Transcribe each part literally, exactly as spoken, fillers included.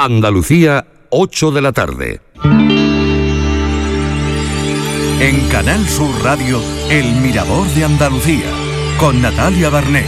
Andalucía, ocho de la tarde. En Canal Sur Radio, El Mirador de Andalucía, con Natalia Barnés.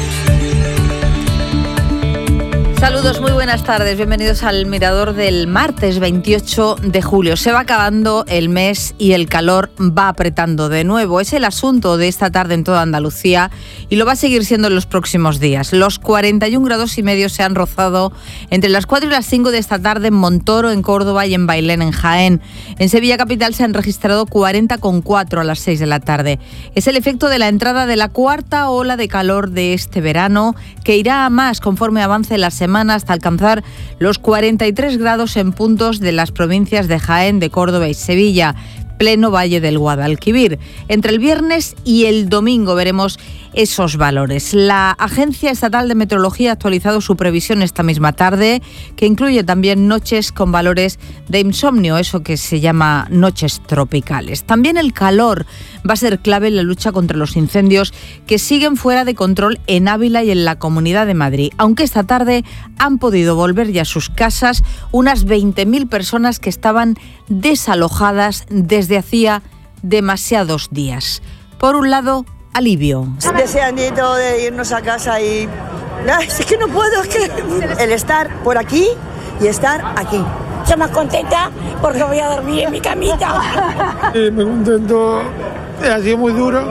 Saludos, muy buenas tardes, bienvenidos al Mirador del martes veintiocho de julio. Se va acabando el mes y el calor va apretando de nuevo. Es el asunto de esta tarde en toda Andalucía y lo va a seguir siendo en los próximos días. Los cuarenta y un grados y medio se han rozado entre las cuatro y las cinco de esta tarde en Montoro, en Córdoba y en Bailén, en Jaén. En Sevilla capital se han registrado cuarenta coma cuatro a las seis de la tarde. Es el efecto de la entrada de la cuarta ola de calor de este verano, que irá a más conforme avance la semana hasta alcanzar los cuarenta y tres grados en puntos de las provincias de Jaén, de Córdoba y Sevilla, pleno Valle del Guadalquivir. Entre el viernes y el domingo veremos esos valores. La Agencia Estatal de Meteorología ha actualizado su previsión esta misma tarde, que incluye también noches con valores de insomnio, eso que se llama noches tropicales. También el calor va a ser clave en la lucha contra los incendios que siguen fuera de control en Ávila y en la Comunidad de Madrid, aunque esta tarde han podido volver ya a sus casas unas veinte mil personas que estaban desalojadas desde hacía demasiados días. Por un lado, alivio. Deseandito de irnos a casa y... Ay, es que no puedo, es que el estar por aquí y estar aquí. Estoy más contenta porque voy a dormir en mi camita. Sí, muy contento, ha sido muy duro.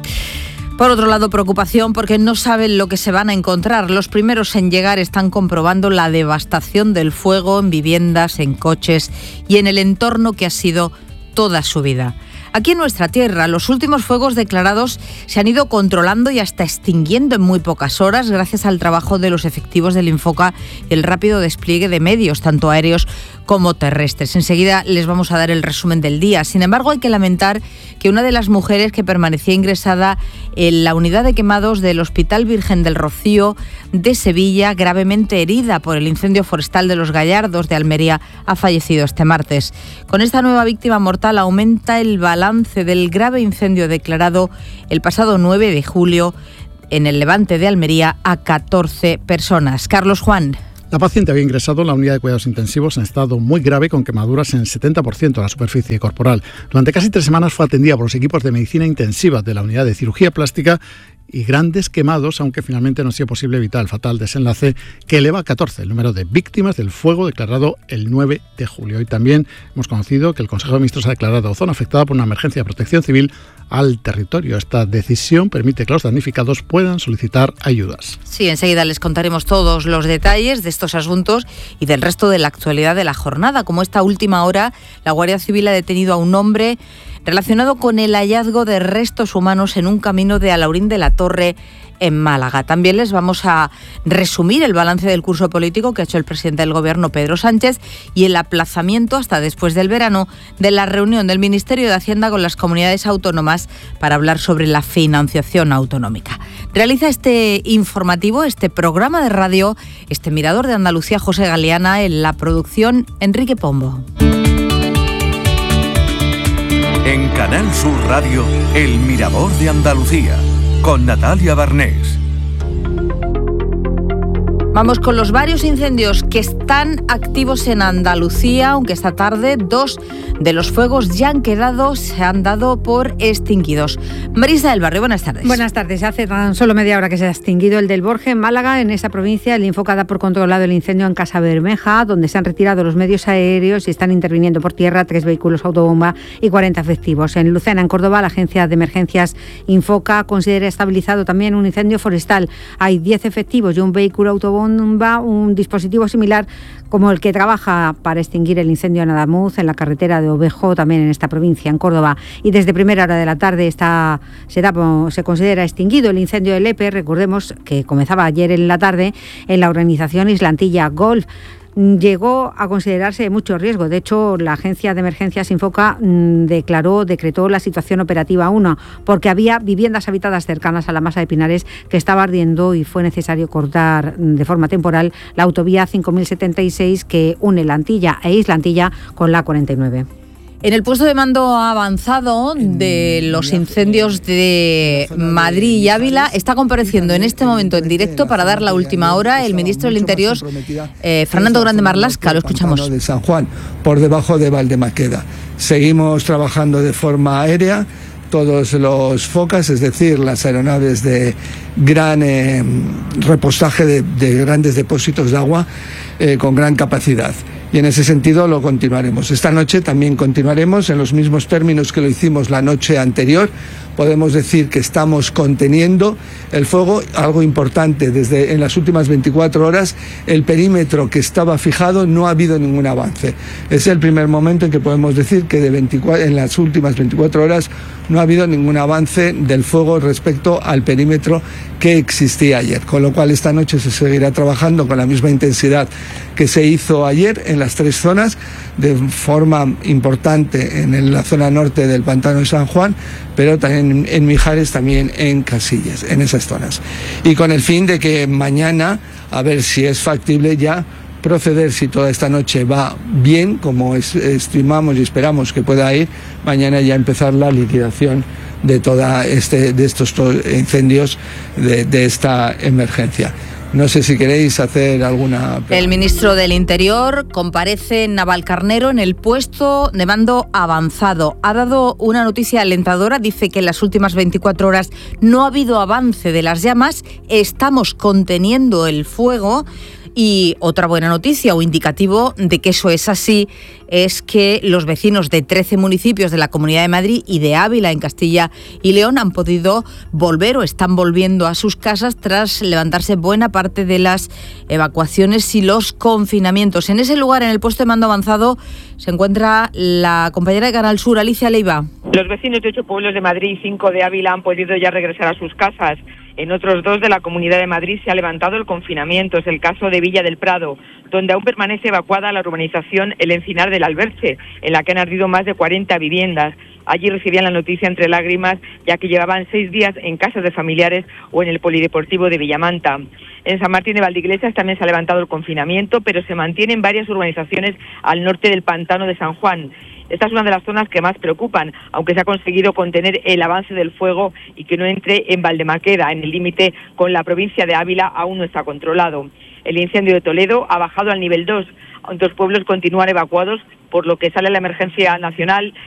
Por otro lado, preocupación porque no saben lo que se van a encontrar. Los primeros en llegar están comprobando la devastación del fuego en viviendas, en coches y en el entorno que ha sido toda su vida. Aquí en nuestra tierra, los últimos fuegos declarados se han ido controlando y hasta extinguiendo en muy pocas horas gracias al trabajo de los efectivos del Infoca y el rápido despliegue de medios, tanto aéreos como terrestres. Enseguida les vamos a dar el resumen del día. Sin embargo, hay que lamentar que una de las mujeres que permanecía ingresada en la unidad de quemados del Hospital Virgen del Rocío de Sevilla, gravemente herida por el incendio forestal de Los Gallardos de Almería, ha fallecido este martes. Con esta nueva víctima mortal aumenta el balance del grave incendio declarado el pasado nueve de julio en el Levante de Almería a catorce personas. Carlos Juan. La paciente había ingresado en la unidad de cuidados intensivos en estado muy grave, con quemaduras en el setenta por ciento de la superficie corporal. Durante casi tres semanas fue atendida por los equipos de medicina intensiva de la unidad de cirugía plástica y grandes quemados, aunque finalmente no ha sido posible evitar el fatal desenlace que eleva a catorce el número de víctimas del fuego declarado el nueve de julio. Y también hemos conocido que el Consejo de Ministros ha declarado zona afectada por una emergencia de protección civil al territorio. Esta decisión permite que los damnificados puedan solicitar ayudas. Sí, enseguida les contaremos todos los detalles de estos asuntos y del resto de la actualidad de la jornada. Como esta última hora, la Guardia Civil ha detenido a un hombre relacionado con el hallazgo de restos humanos en un camino de Alaurín de la Torre, en Málaga. También les vamos a resumir el balance del curso político que ha hecho el presidente del Gobierno, Pedro Sánchez, y el aplazamiento hasta después del verano de la reunión del Ministerio de Hacienda con las comunidades autónomas para hablar sobre la financiación autonómica. Realiza este informativo, este programa de radio, este Mirador de Andalucía, José Galeana, en la producción Enrique Pombo. En Canal Sur Radio, El Mirador de Andalucía, con Natalia Barnés. Vamos con los varios incendios que están activos en Andalucía, aunque esta tarde dos de los fuegos ya han quedado, se han dado por extinguidos. Marisa del Barrio, buenas tardes. Buenas tardes. Hace tan solo media hora que se ha extinguido el del Borje en Málaga. En esa provincia, el Infoca da por controlado el incendio en Casa Bermeja, donde se han retirado los medios aéreos y están interviniendo por tierra tres vehículos autobomba y cuarenta efectivos. En Lucena, en Córdoba, la agencia de emergencias Infoca considera estabilizado también un incendio forestal. Hay diez efectivos y un vehículo autobomba, un dispositivo similar como el que trabaja para extinguir el incendio en Adamuz, en la carretera de Ovejo, también en esta provincia, en Córdoba. Y desde primera hora de la tarde está, se, da, se considera extinguido el incendio de Lepe. Recordemos que comenzaba ayer en la tarde en la organización Islantilla Golf. Llegó a considerarse de mucho riesgo. De hecho, la agencia de emergencias Infoca mmm, declaró, decretó la situación operativa uno, porque había viviendas habitadas cercanas a la masa de Pinares que estaba ardiendo y fue necesario cortar de forma temporal la autovía cinco mil setenta y seis que une La Antilla e Islantilla con la cuarenta y nueve. En el puesto de mando avanzado de los incendios de Madrid y Ávila está compareciendo en este momento en directo para dar la última hora el ministro del Interior, eh, Fernando Grande Marlaska. Lo escuchamos. De San Juan, por debajo de Valdemaqueda. Seguimos trabajando de forma aérea. Todos los focas, es decir, las aeronaves de gran eh, repostaje de, de grandes depósitos de agua eh, con gran capacidad. Y en ese sentido lo continuaremos. Esta noche también continuaremos en los mismos términos que lo hicimos la noche anterior. Podemos decir que estamos conteniendo el fuego. Algo importante, desde en las últimas veinticuatro horas, el perímetro que estaba fijado no ha habido ningún avance. Es el primer momento en que podemos decir que de veinticuatro, en las últimas veinticuatro horas no ha habido ningún avance del fuego respecto al perímetro que existía ayer. Con lo cual esta noche se seguirá trabajando con la misma intensidad que se hizo ayer en las tres zonas, de forma importante en la zona norte del Pantano de San Juan, pero también en Mijares, también en Casillas, en esas zonas. Y con el fin de que mañana, a ver si es factible ya proceder, si toda esta noche va bien, como es, estimamos y esperamos que pueda ir, mañana ya empezar la liquidación de toda este, de estos incendios, de, de esta emergencia. No sé si queréis hacer alguna... El ministro del Interior comparece en Navalcarnero en el puesto de mando avanzado. Ha dado una noticia alentadora, dice que en las últimas veinticuatro horas no ha habido avance de las llamas, estamos conteniendo el fuego. Y otra buena noticia o indicativo de que eso es así es que los vecinos de trece municipios de la Comunidad de Madrid y de Ávila, en Castilla y León, han podido volver o están volviendo a sus casas tras levantarse buena parte de las evacuaciones y los confinamientos. En ese lugar, en el puesto de mando avanzado, se encuentra la compañera de Canal Sur, Alicia Leiva. Los vecinos de ocho pueblos de Madrid y cinco de Ávila han podido ya regresar a sus casas. En otros dos de la Comunidad de Madrid se ha levantado el confinamiento. Es el caso de Villa del Prado, donde aún permanece evacuada la urbanización El Encinar del Alberche, en la que han ardido más de cuarenta viviendas. Allí recibían la noticia entre lágrimas, ya que llevaban seis días en casas de familiares o en el polideportivo de Villamanta. En San Martín de Valdeiglesias también se ha levantado el confinamiento, pero se mantienen varias urbanizaciones al norte del Pantano de San Juan. Esta es una de las zonas que más preocupan, aunque se ha conseguido contener el avance del fuego y que no entre en Valdemaqueda, en el límite con la provincia de Ávila, aún no está controlado. El incendio de Toledo ha bajado al nivel dos. Dos pueblos continúan evacuados, por lo que sale la emergencia nacional